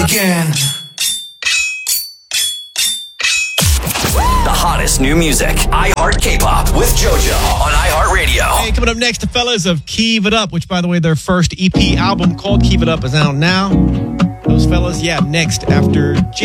again. The hottest new music. iHeart K-Pop with JoJo on iHeartRadio. Hey, coming up next, the fellas of Keep It Up, which, by the way, their first EP album called Keep It Up is out now. Those fellas, next after J.